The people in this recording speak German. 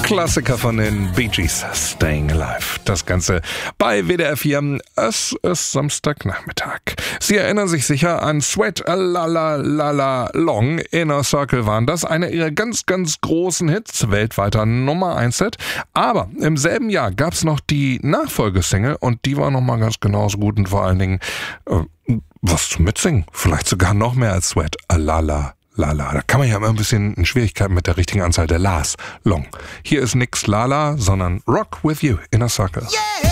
Klassiker von den Bee Gees, Staying Alive. Das Ganze bei WDR 4. Es ist Samstagnachmittag. Sie erinnern sich sicher an Sweat La La La La Long. Inner Circle waren das. Einer ihrer ganz, ganz großen Hits, weltweiter Nummer 1-Hit. Aber im selben Jahr gab es noch die Nachfolgesingle und die war nochmal ganz genauso gut und vor allen Dingen was zum Mitsingen. Vielleicht sogar noch mehr als Sweat La La Lala. Da kann man ja immer ein bisschen in Schwierigkeiten mit der richtigen Anzahl der Las. Long. Hier ist nix Lala, sondern Rock With You, Inner Circle. Yeah!